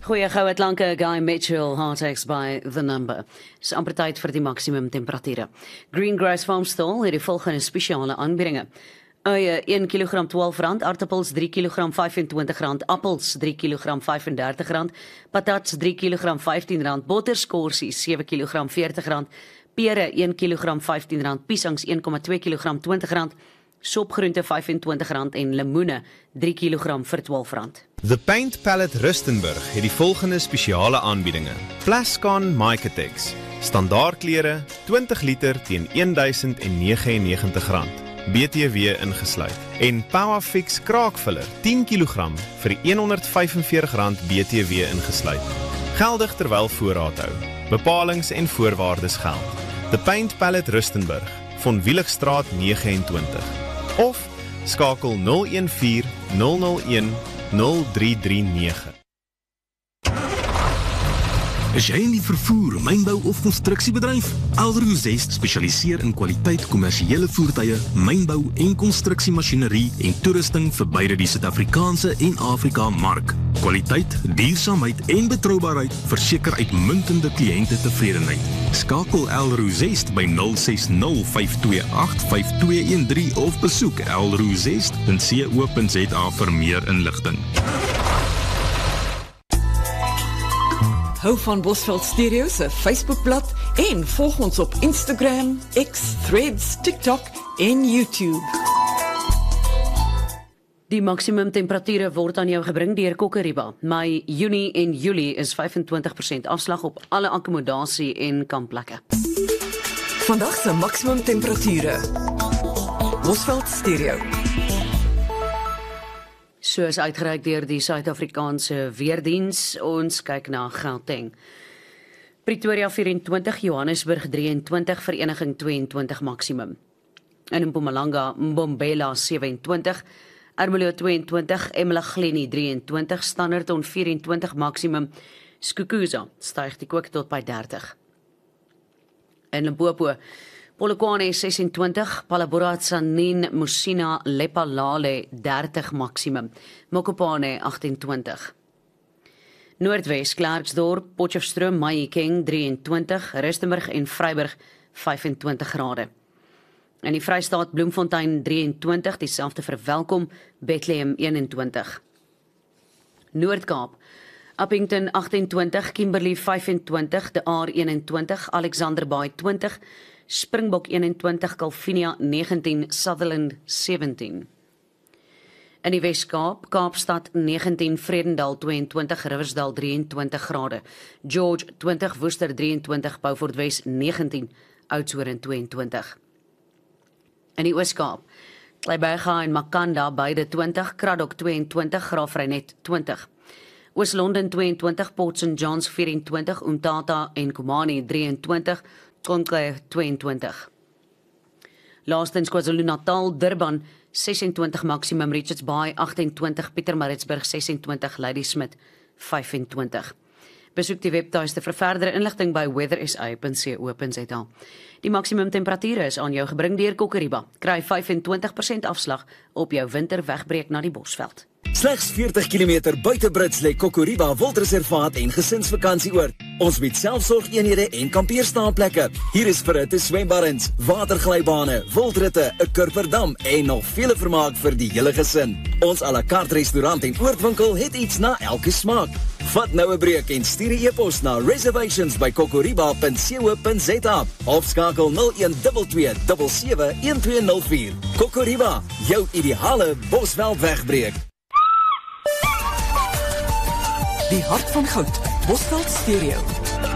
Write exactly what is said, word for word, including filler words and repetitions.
Goeie goue klanke, Guy Mitchell, Heartaches by The Number. Dis amper tyd vir die maksimum temperature. Greengrass Farmstall het die volgende spesiale aanbiedinge. Eie een kilogram twaalf rand, aartappels drie kilogram vyf-en-twintig rand, appels drie kilogram vyf en dertig rand, patats drie kilogram vyftien rand, botterskorsies sewe kilogram veertig rand, pere een kilogram vyftien rand, piesangs een komma twee kilogram twintig rand, sopgroente vyf-en-twintig rand en lemoene drie kilogram vir twaalf rand. The Paint Palette Rustenburg het die volgende spesiale aanbiedinge. Plascon Micatex, standaardklere twintig liter teen duisend negenennegentig rand, B T W ingesluit. En Powerfix kraakvuller tien kilogram vir honderd vyfenveertig rand B T W ingesluit. Geldig terwyl voorraad hou. Bepalings en voorwaardes geld. The Paint Palette Rustenburg, Von Wieligstraat vyf ene nege. Of skakel nul een vier nul nul een nul drie drie nege. Is jy in die vervoer, mynbou of konstruksiebedryf? Elderu Zest spesialiseer in kwaliteit kommersiële voertuie, mynbou en konstruksiemasjinerie en toerusting vir beide die Suid-Afrikaanse en Afrika mark. Kwaliteit, duursaamheid en betroubaarheid verseker uitmuntende kliënte tevredenheid. Skakel Elderu Zest by nul ses nul vyf twee agt vyf twee een drie of besoek elderu zest punt co punt za vir meer inligting. Hou van Bosveld Stereo se Facebookblad en volg ons op Instagram, X, Threads, TikTok en YouTube. Die maksimum temperature word aan jou gebring deur Kokkeriba. Mei, Junie en Julie is vyfentwintig persent afslag op alle akkommodasie en kampplekke. Vandag se maksimum temperature. Bosveld Stereo. Soos uitgereik deur die Suid-Afrikaanse Weerdiens, ons kyk na Gauteng. Pretoria vyf-en-twintig, Johannesburg drie-en-twintig, Vereniging twee-en-twintig maksimum. In Mpumalanga, Mbombela sewe-en-twintig, Ermelo twee-en-twintig, eMlahleni drie-en-twintig, Standerton vyf-en-twintig maksimum, Skukuza styg die kook tot by dertig. In Limpopo, Polokwane ses-en-twintig, Palabora, Tsanin, Musina, Lephalale dertig maksimum, Mokopane agt-en-twintig. Noordwes, Klerksdorp, Potchefstroom, Mahikeng drie-en-twintig, Rustenburg en Vryburg vyf-en-twintig grade. In die Vrystaat, Bloemfontein drie-en-twintig, dieselfde vir Welkom, Bethlehem een-en-twintig. Noord-Kaap, Upington agt-en-twintig, Kimberley vyf-en-twintig, De Aar een-en-twintig, Alexanderbaai twintig, Springbok een-en-twintig, Calvinia negentien, Sutherland sewentien. In die Wes-Kaap, Kaapstad negentien, Vredendal twee-en-twintig, Riversdal drie-en-twintig grade, George twintig, Worcester drie-en-twintig, Beaufort Wes negentien, Oudtshoorn twee-en-twintig. In die Oos-Kaap, Kleiberga en Makanda beide twintig, Kraddock twee-en-twintig, Graafreinet twintig. Oos-London twee-en-twintig, Port Saint Johns vyf-en-twintig, Umtata en Kumani drie-en-twintig, Tonklei twee-en-twintig. Laastens KwaZulu-Natal, Durban ses-en-twintig maksimum, Richards Bay agt-en-twintig, Pietermaritzburg ses-en-twintig, Ladysmith vyf-en-twintig. Besoek die webtuiste vir verdere inligting by weather s a punt co punt za. Die maksimum temperature is aan jou gebring deur Kokkeriba. Kry vyfentwintig persent afslag op jou winterwegbreek na die Bosveld. Slegs veertig kilometer buite Brits lê Kokkeriba Wildreservaat en gesinsvakansieoord. Ons bied selfsorgeenhede en kampeerstaanplekke. Hier is verhitte swembaddens, waterglybane, wildritte, 'n kurperdam en nog vele vermaak vir die hele gesin. Ons à la carte restaurant en oordwinkel het iets na elke smaak. Vat nou 'n breek en stuur 'n e-pos na reservations by kokkeriba punt co punt za of skakel nul een twee twee sewe sewe een twee nul vier. Kokkeriba, jou ideale Bosveld wegbreek. Die hart van goud, Bosveld Stereo.